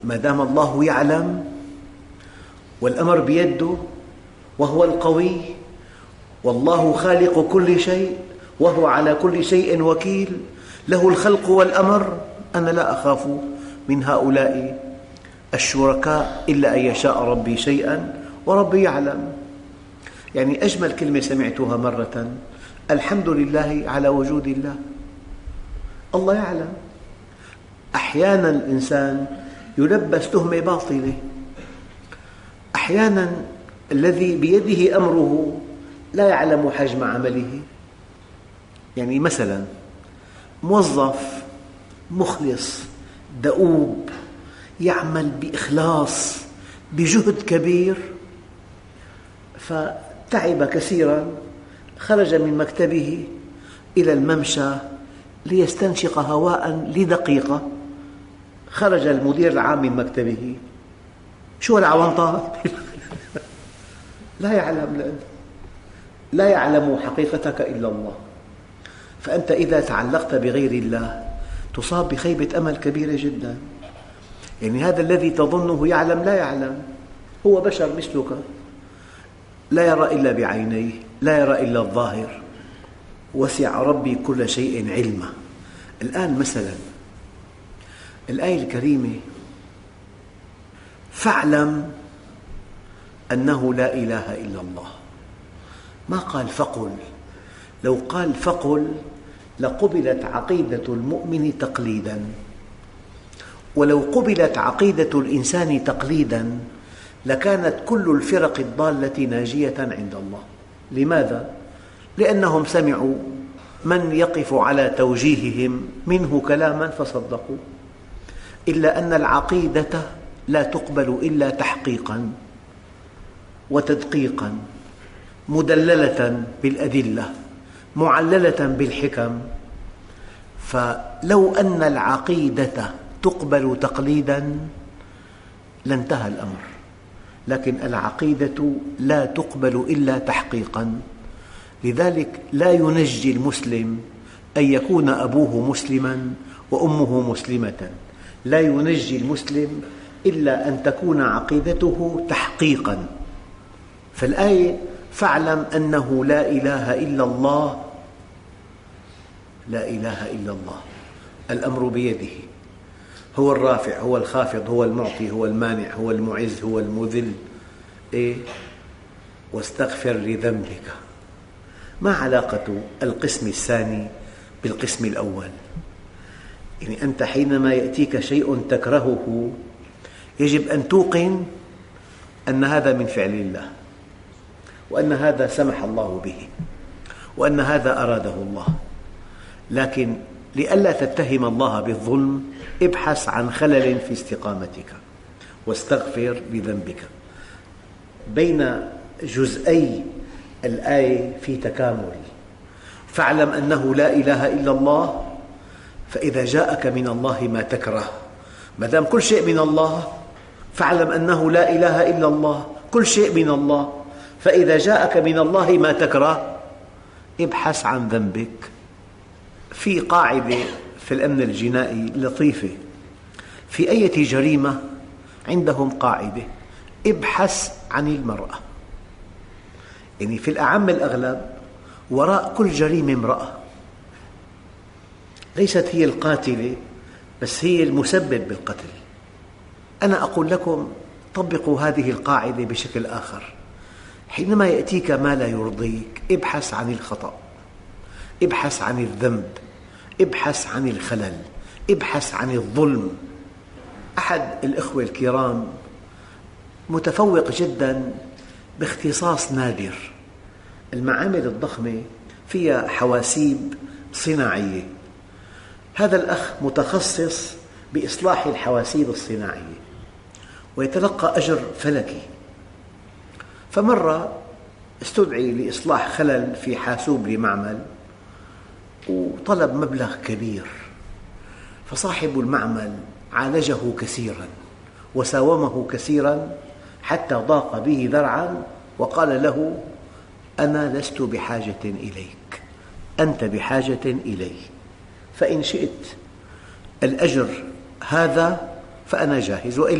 ما دام الله يعلم والأمر بيده وهو القوي، والله خالق كل شيء وهو على كل شيء وكيل، له الخلق والأمر، أنا لا أخاف من هؤلاء الشركاء إلا أن يشاء ربي شيئا وربي يعلم. يعني أجمل كلمة سمعتها مرة: الحمد لله على وجود الله. الله يعلم. أحيانا الإنسان يلبس تهمة باطلة، أحيانا الذي بيده أمره لا يعلم حجم عمله. يعني مثلا موظف مخلص دؤوب يعمل بإخلاص بجهد كبير، فتعب كثيرا، خرج من مكتبه إلى الممشى ليستنشق هواء لدقيقة، خرج المدير العام من مكتبه: شو العوانطة؟ لا يعلم حقيقتك إلا الله. فأنت إذا تعلقت بغير الله تصاب بخيبة أمل كبيرة جدا. يعني هذا الذي تظنه يعلم لا يعلم، هو بشر مثلك، لا يرى إلا بعينيه، لا يرى إلا الظاهر. وسع ربي كل شيء علما. الآن مثلا الآية الكريمة: فاعلم أنه لا إله إلا الله. ما قال فقل، لو قال فقل لقبلت عقيدة المؤمن تقليدا، ولو قبلت عقيدة الإنسان تقليدا لكانت كل الفرق الضالة ناجية عند الله. لماذا؟ لأنهم سمعوا من يقف على توجيههم منه كلاما فصدقوا. إلا أن العقيدة لا تقبل إلا تحقيقا وتدقيقا، مدللة بالأدلة، معللة بالحكم. فلو أن العقيدة تقبل تقليدا لانتهى الأمر، لكن العقيدة لا تقبل إلا تحقيقا. لذلك لا ينجي المسلم أن يكون أبوه مسلما وأمه مسلمة، لا ينجي المسلم إلا أن تكون عقيدته تحقيقا. فالآية: فاعلم أنه لا إله إلا الله. لا إله إلا الله، الأمر بيده، هو الرافع، هو الخافض، هو المعطي، هو المانع، هو المعز، هو المذل. واستغفر لذنبك. ما علاقة القسم الثاني بالقسم الأول؟ يعني أنت حينما يأتيك شيء تكرهه يجب أن توقن أن هذا من فعل الله، وأن هذا سمح الله به، وأن هذا أراده الله. لكن لئلا تتهم الله بالظلم ابحث عن خلل في استقامتك واستغفر لذنبك. بين جزئي الآية في تكامل. فاعلم أنه لا إله إلا الله، فإذا جاءك من الله ما تكره، ما دام كل شيء من الله، فاعلم أنه لا إله إلا الله، كل شيء من الله، فإذا جاءك من الله ما تكره ابحث عن ذنبك. في قاعدة في الأمن الجنائي لطيفة: في أي جريمة عندهم قاعدة: ابحث عن المرأة. يعني في الأعم الأغلب وراء كل جريمة امرأة، ليست هي القاتلة بس هي المسبب بالقتل. أنا أقول لكم طبقوا هذه القاعدة بشكل آخر: حينما يأتيك ما لا يرضيك ابحث عن الخطأ، ابحث عن الذنب، ابحث عن الخلل، ابحث عن الظلم. أحد الإخوة الكرام متفوق جدا باختصاص نادر. المعامل الضخمة فيها حواسيب صناعية، هذا الأخ متخصص بإصلاح الحواسيب الصناعية ويتلقى أجر فلكي. فمرة استدعي لإصلاح خلل في حاسوب لمعمل وطلب مبلغ كبير، فصاحب المعمل عالجه كثيرا وساومه كثيرا حتى ضاق به ذرعا وقال له: أنا لست بحاجة إليك، أنت بحاجة إلي، فإن شئت الأجر هذا فأنا جاهز،